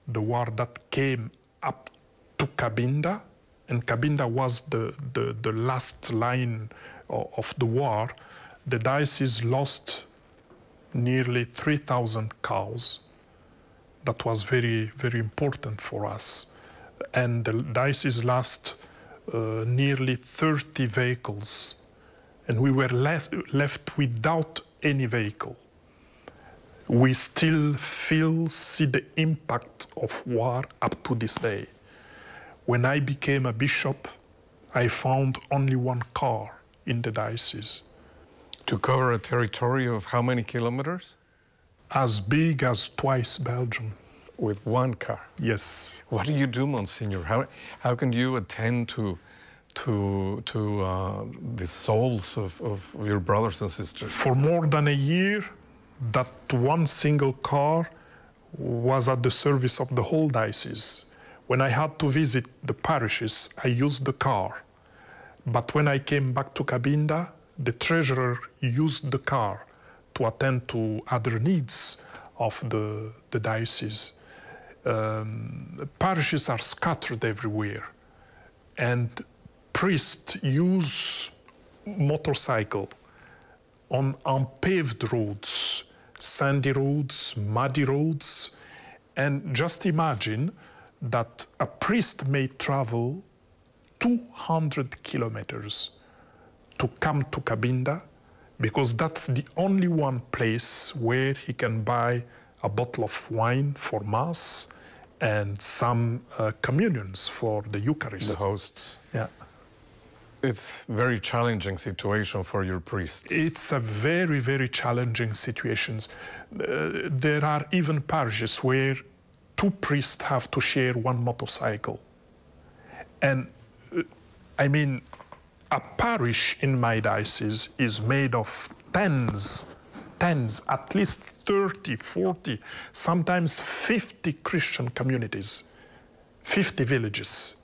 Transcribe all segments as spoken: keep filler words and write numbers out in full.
the war that came up to Cabinda, and Cabinda was the, the, the last line of, of the war, the diocese lost nearly three thousand cows. That was very, very important for us. And the diocese lost uh, nearly thirty vehicles, and we were less, left without any vehicle. We still feel, see the impact of war up to this day. When I became a bishop, I found only one car in the diocese. To cover a territory of how many kilometers? As big as twice Belgium. With one car? Yes. What do you do, Monsignor? How, how can you attend to, to, to uh, the souls of, of your brothers and sisters? For more than a year, that one single car was at the service of the whole diocese. When I had to visit the parishes, I used the car. But when I came back to Cabinda, the treasurer used the car to attend to other needs of the, the diocese. Um, parishes are scattered everywhere, and priests use motorcycle on unpaved roads, sandy roads, muddy roads, and just imagine that a priest may travel two hundred kilometers to come to Cabinda, because that's the only one place where he can buy a bottle of wine for Mass and some uh, communions for the Eucharist. The hosts. Yeah. It's a very challenging situation for your priests. It's a very, very challenging situation. Uh, there are even parishes where two priests have to share one motorcycle. And uh, I mean, a parish in my diocese is made of tens, tens, at least thirty, forty, sometimes fifty Christian communities, fifty villages.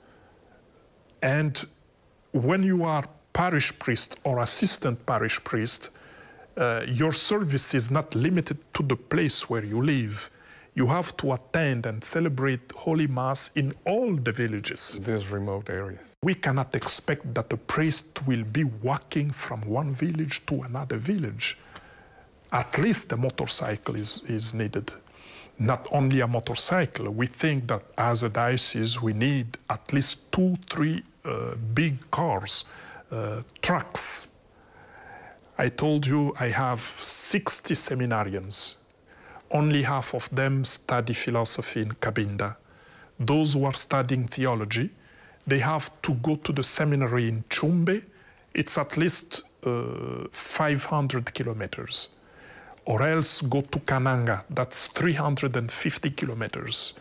And when you are parish priest or assistant parish priest, uh, your service is not limited to the place where you live. You have to attend and celebrate Holy Mass in all the villages. These remote areas. We cannot expect that a priest will be walking from one village to another village. At least a motorcycle is, is needed. Not only a motorcycle, we think that as a diocese we need at least two, three uh, big cars, uh, trucks. I told you I have sixty seminarians. Only half of them study philosophy in Cabinda. Those who are studying theology, they have to go to the seminary in Chumbe. It's at least uh, five hundred kilometers. Or else go to Kananga, that's three hundred fifty kilometers.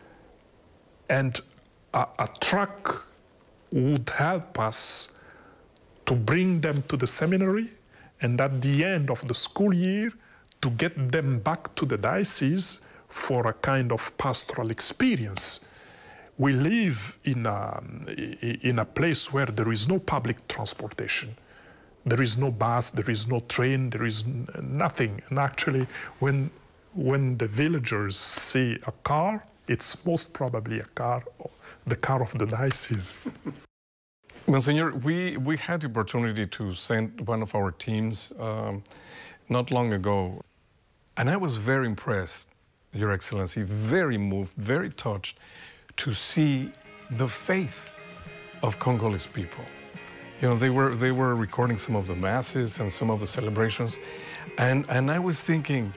And a, a truck would help us to bring them to the seminary, and at the end of the school year, to get them back to the diocese for a kind of pastoral experience. We live in a, in a place where there is no public transportation. There is no bus, there is no train, there is nothing. And actually, when, when the villagers see a car, it's most probably a car, the car of the diocese. Monsignor, we, we had the opportunity to send one of our teams um, not long ago. And I was very impressed, Your Excellency, very moved, very touched to see the faith of Congolese people. You know, they were, they were recording some of the masses and some of the celebrations. And, and I was thinking,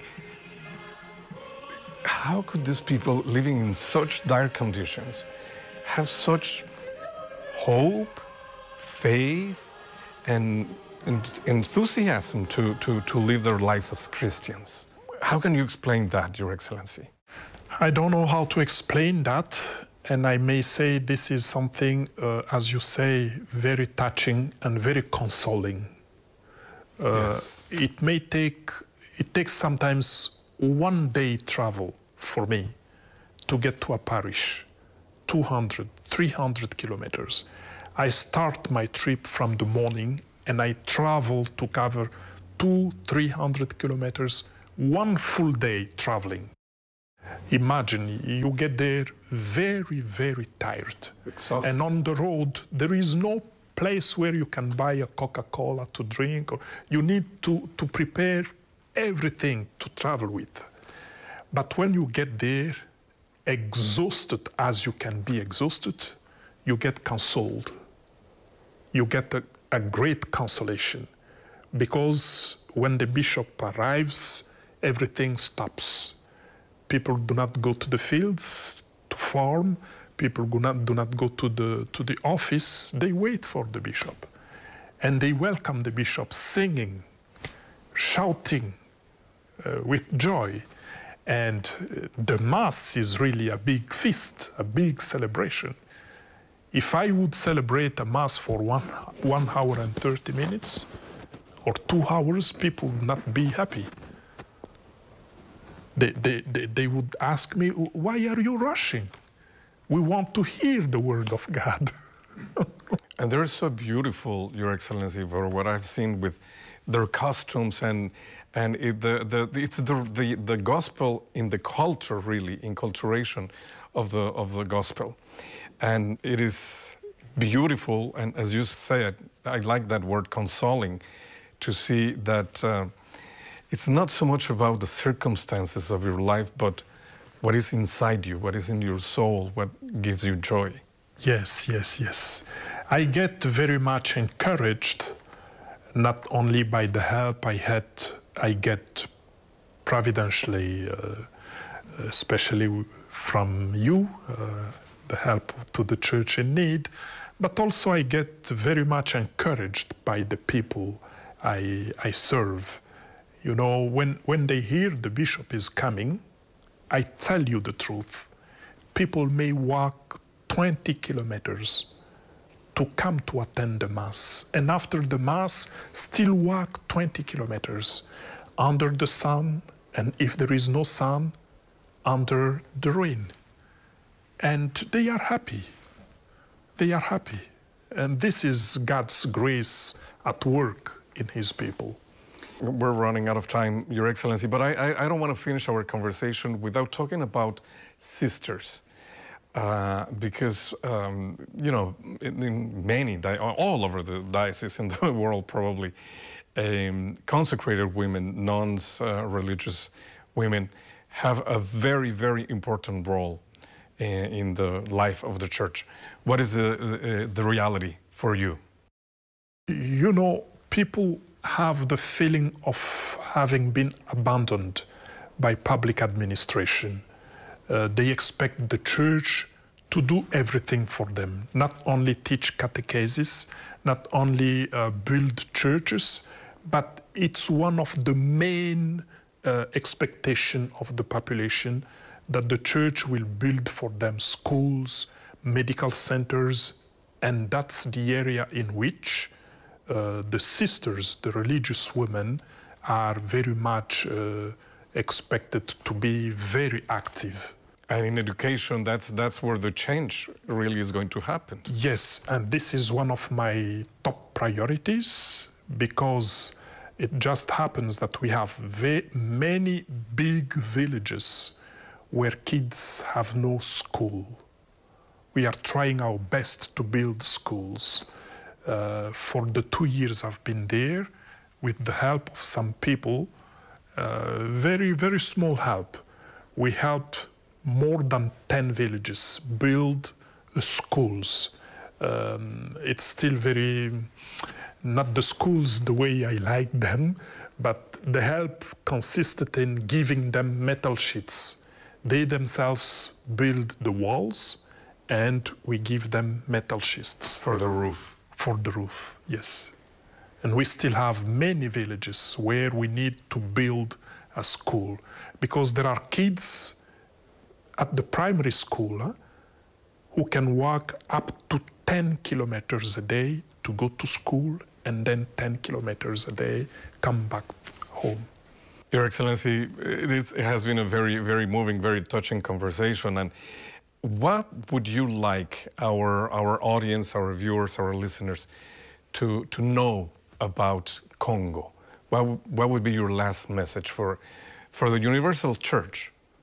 how could these people living in such dire conditions have such hope, faith, and, and enthusiasm to, to, to live their lives as Christians? How can you explain that, Your Excellency? I don't know how to explain that. And I may say this is something, uh, as you say, very touching and very consoling. Uh, yes. It may take, it takes sometimes one day travel for me to get to a parish, two hundred, three hundred kilometers. I start my trip from the morning and I travel to cover two, three hundred kilometers, one full day traveling. Imagine you get there very, very tired. Exhausted. And on the road, there is no place where you can buy a Coca-Cola to drink, or you need to, to prepare everything to travel with. But when you get there, exhausted as you can be exhausted, you get consoled. You get a, a great consolation, because when the bishop arrives, everything stops. People do not go to the fields to farm. People do not, do not go to the, to the office. They wait for the bishop. And they welcome the bishop singing, shouting uh, with joy. And uh, the Mass is really a big feast, a big celebration. If I would celebrate a Mass for one, one hour and thirty minutes or two hours, people would not be happy. They, they, they, they would ask me, why are you rushing? We want to hear the word of God. And they're so beautiful, Your Excellency, for what I've seen with their costumes, and and it, the, the, it's the, the, the gospel in the culture, really, enculturation of the, of the gospel. And it is beautiful, and as you said, I like that word, consoling, to see that uh, it's not so much about the circumstances of your life, but what is inside you, what is in your soul, what gives you joy. Yes, yes, yes. I get very much encouraged, not only by the help I had, I get providentially, uh, especially from you, uh, the help to the church in need, but also I get very much encouraged by the people I, I serve. You know, when, when they hear the bishop is coming, I tell you the truth. People may walk twenty kilometers to come to attend the Mass, and after the Mass, still walk twenty kilometers under the sun, and if there is no sun, under the rain. And they are happy. They are happy. And this is God's grace at work in His people. We're running out of time, Your Excellency, but I, I, I don't want to finish our conversation without talking about sisters. Uh, because, um, you know, in, in many, di all over the dioceses in the world probably, um, consecrated women, nuns, uh, religious women, have a very, very important role in, in the life of the Church. What is the, the, the reality for you? You know, people have the feeling of having been abandoned by public administration. Uh, they expect the Church to do everything for them, not only teach catechesis, not only uh, build churches, but it's one of the main uh, expectations of the population that the Church will build for them schools, medical centers, and that's the area in which uh, the sisters, the religious women, are very much uh, expected to be very active. And in education, that's, that's where the change really is going to happen. Yes, and this is one of my top priorities, because it just happens that we have very many big villages where kids have no school. We are trying our best to build schools. Uh, for the two years I've been there, with the help of some people, uh, very, very small help, we helped more than ten villages build uh, schools. Um, it's still very, not the schools the way I like them, but the help consisted in giving them metal sheets. They themselves build the walls, and we give them metal sheets. For the roof. For the roof, yes. And we still have many villages where we need to build a school, because there are kids at the primary school huh, who can walk up to ten kilometers a day to go to school, and then ten kilometers a day come back home. Your Excellency, it has been a very, very moving, very touching conversation. And what would you like our, our audience, our viewers, our listeners to, to know about Congo? What, what would be your last message for, for the Universal Church?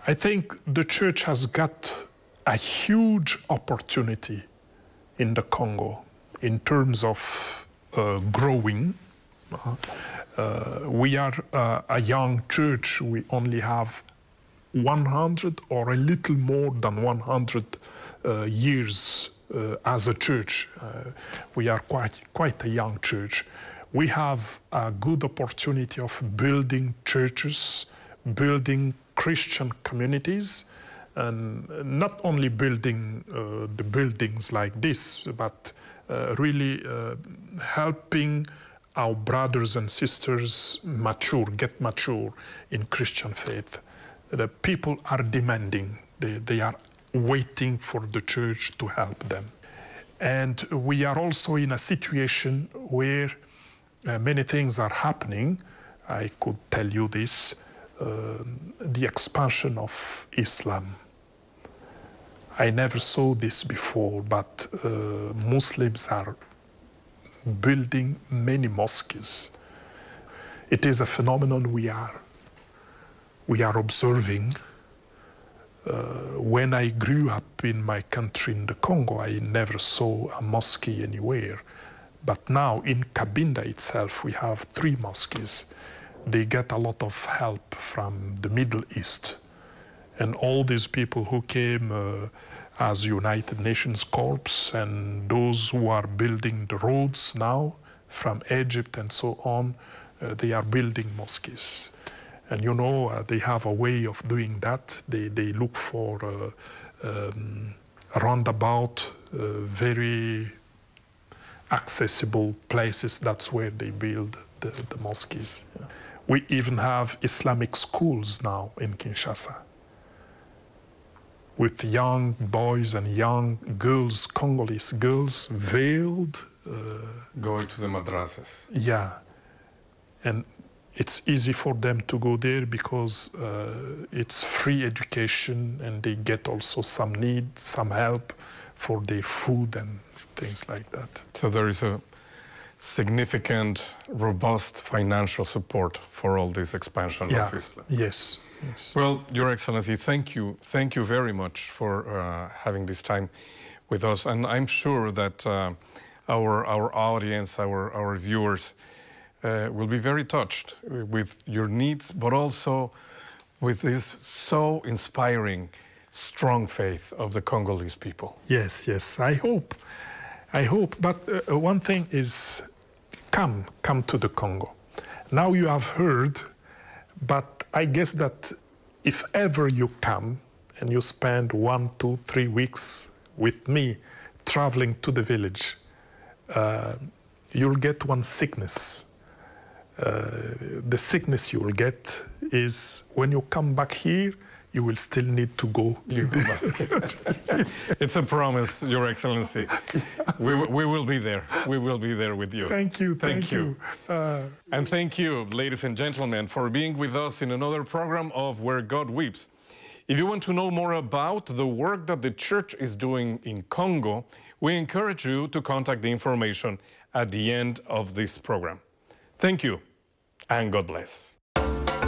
I think the church has got a huge opportunity in the Congo in terms of uh, growing. Uh, uh, we are uh, a young church. We only have one hundred or a little more than one hundred uh, years uh, as a church. Uh, we are quite, quite a young church. We have a good opportunity of building churches, building Christian communities, and not only building uh, the buildings like this, but uh, really uh, helping our brothers and sisters mature, get mature in Christian faith. The people are demanding, they, they are waiting for the church to help them. And we are also in a situation where uh, many things are happening. I could tell you this, uh, the expansion of Islam. I never saw this before, but uh, Muslims are building many mosques. It is a phenomenon we are, we are observing. Uh, when I grew up in my country, in the Congo, I never saw a mosque anywhere. But now in Cabinda itself, we have three mosques. They get a lot of help from the Middle East. And all these people who came uh, as United Nations Corps and those who are building the roads now from Egypt and so on, uh, they are building mosques. And you know, uh, they have a way of doing that. They, they look for uh, um, roundabout, uh, very accessible places. That's where they build the, the mosques. Yeah. We even have Islamic schools now in Kinshasa, with young boys and young girls, Congolese girls, veiled. Uh, Going to the madrasas. Yeah. And it's easy for them to go there because uh, it's free education and they get also some need, some help for their food and things like that. So there is a significant, robust financial support for all this expansion Yeah. of Islam. Yes. Yes. Well, Your Excellency, thank you. Thank you very much for uh, having this time with us. And I'm sure that uh, our, our audience, our, our viewers, uh, will be very touched with your needs, but also with this so inspiring, strong faith of the Congolese people. Yes, yes, I hope. I hope. But uh, one thing is, come, come to the Congo. Now you have heard, but I guess that if ever you come and you spend one, two, three weeks with me traveling to the village, uh, you'll get one sickness. Uh, the sickness you will get is when you come back here, you will still need to go. You go back. It's a promise, Your Excellency. Yeah. We, we will be there. We will be there with you. Thank you. Thank, thank you. you. Uh, and thank you, ladies and gentlemen, for being with us in another program of Where God Weeps. If you want to know more about the work that the Church is doing in Congo, we encourage you to contact the information at the end of this program. Thank you, and God bless.